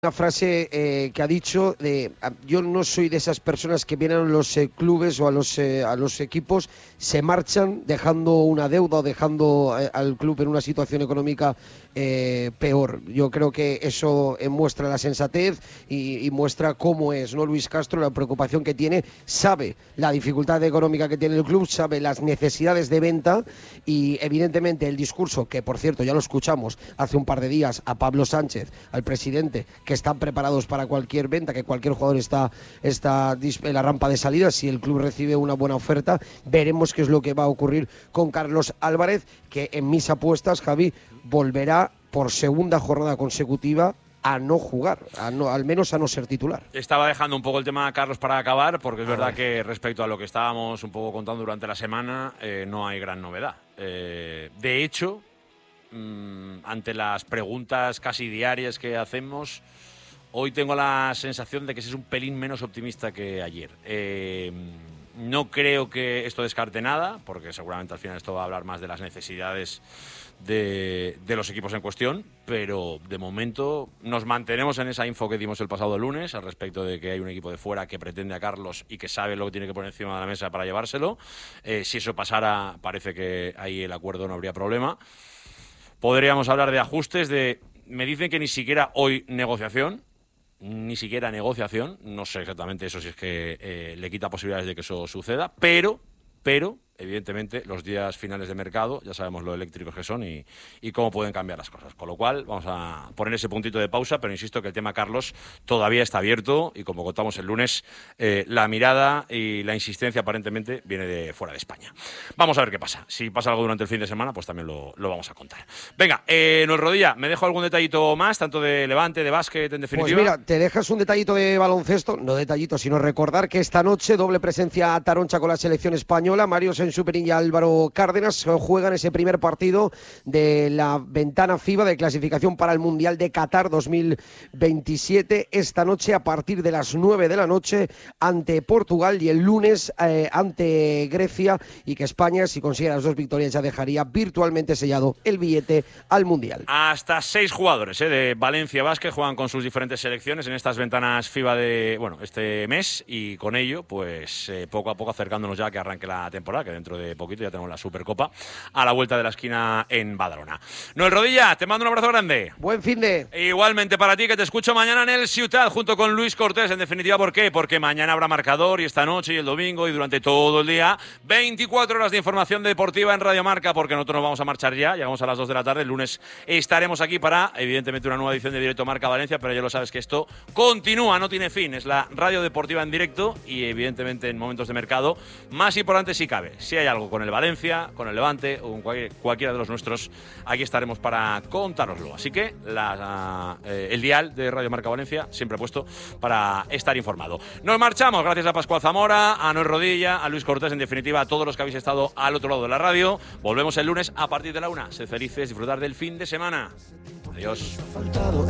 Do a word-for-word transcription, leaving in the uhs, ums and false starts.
Una frase eh, que ha dicho de yo no soy de esas personas que vienen a los eh, clubes o a los eh, a los equipos, se marchan dejando una deuda o dejando eh, al club en una situación económica eh, peor. Yo creo que eso eh, muestra la sensatez y, y muestra cómo es, ¿no? Luis Castro, la preocupación que tiene, sabe la dificultad económica que tiene el club, sabe las necesidades de venta y evidentemente el discurso, que por cierto ya lo escuchamos hace un par de días a Pablo Sánchez, al presidente, que están preparados para cualquier venta, que cualquier jugador está, está en la rampa de salida. Si el club recibe una buena oferta, veremos qué es lo que va a ocurrir con Carlos Álvarez, que en mis apuestas, Javi, volverá por segunda jornada consecutiva a no jugar, a no, al menos a no ser titular. Estaba dejando un poco el tema, Carlos, para acabar, porque es a verdad ver. que respecto a lo que estábamos un poco contando durante la semana, eh, no hay gran novedad. Eh, de hecho, mmm, ante las preguntas casi diarias que hacemos, hoy tengo la sensación de que es un pelín menos optimista que ayer. Eh, no creo que esto descarte nada, porque seguramente al final esto va a hablar más de las necesidades de, de los equipos en cuestión, pero de momento nos mantenemos en esa info que dimos el pasado lunes al respecto de que hay un equipo de fuera que pretende a Carlos y que sabe lo que tiene que poner encima de la mesa para llevárselo. Eh, si eso pasara, parece que ahí el acuerdo no habría problema. Podríamos hablar de ajustes, de me dicen que ni siquiera hoy negociación, ni siquiera negociación, no sé exactamente eso si es que eh, le quita posibilidades de que eso suceda, pero, pero, evidentemente, los días finales de mercado, ya sabemos lo eléctricos que son y, y cómo pueden cambiar las cosas. Con lo cual, vamos a poner ese puntito de pausa, pero insisto que el tema Carlos todavía está abierto y como contamos el lunes, eh, la mirada y la insistencia aparentemente viene de fuera de España. Vamos a ver qué pasa. Si pasa algo durante el fin de semana, pues también lo, lo vamos a contar. Venga, eh, Noel Rodilla, ¿me dejo algún detallito más, tanto de Levante, de básquet, en definitiva? Pues mira, te dejas un detallito de baloncesto, no detallito, sino recordar que esta noche doble presencia a Taroncha con la selección española. Mario Sensuperín y Álvaro Cárdenas juegan ese primer partido de la ventana FIBA de clasificación para el Mundial de Qatar dos mil veintisiete esta noche a partir de las nueve de la noche ante Portugal y el lunes eh, ante Grecia, y que España, si consigue las dos victorias, ya dejaría virtualmente sellado el billete al Mundial. Hasta seis jugadores eh, de Valencia Basket juegan con sus diferentes selecciones en estas ventanas FIBA de bueno este mes, y con ello pues eh, poco a poco acercándonos ya a que arranque la temporada, que dentro de poquito ya tenemos la Supercopa a la vuelta de la esquina en Badalona. Noel Rodilla, te mando un abrazo grande. Buen fin de... Igualmente para ti, que te escucho mañana en el Ciutat junto con Luis Cortés. En definitiva, ¿por qué? Porque mañana habrá marcador, y esta noche y el domingo y durante todo el día veinticuatro horas de información deportiva en Radio Marca, porque nosotros nos vamos a marchar ya, llegamos a las dos de la tarde. El lunes estaremos aquí para, evidentemente, una nueva edición de Directo Marca Valencia, pero ya lo sabes que esto continúa, no tiene fin. Es la radio deportiva en directo y, evidentemente, en momentos de mercado, más importante si cabe. Si hay algo con el Valencia, con el Levante o con cualquier, cualquiera de los nuestros, aquí estaremos para contároslo. Así que la, eh, el dial de Radio Marca Valencia siempre puesto para estar informado. Nos marchamos, gracias a Pascual Zamora, a Noel Rodilla, a Luis Cortés, en definitiva a todos los que habéis estado al otro lado de la radio. Volvemos el lunes a partir de la una. Sed felices, disfrutar del fin de semana. Adiós.